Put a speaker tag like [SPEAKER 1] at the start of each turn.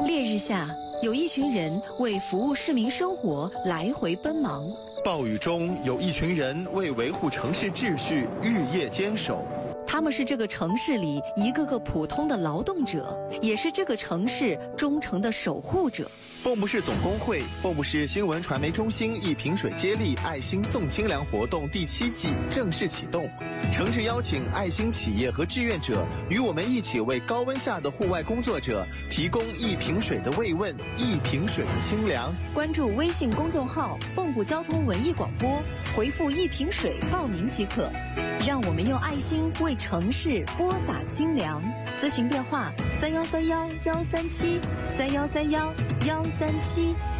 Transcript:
[SPEAKER 1] 烈日下，有一群人为服务市民生活来回奔忙；
[SPEAKER 2] 暴雨中，有一群人为维护城市秩序日夜坚守。
[SPEAKER 1] 他们是这个城市里一个个普通的劳动者，也是这个城市忠诚的守护者。
[SPEAKER 2] 蚌埠市总工会、蚌埠市新闻传媒中心一瓶水接力爱心送清凉活动第7季正式启动，诚挚邀请爱心企业和志愿者与我们一起为高温下的户外工作者提供一瓶水的慰问，一瓶水的清凉。
[SPEAKER 1] 关注微信公众号蚌埠交通文艺广播，回复一瓶水报名即可。让我们用爱心为城市播撒清凉。咨询电话：3131-137，3131-137。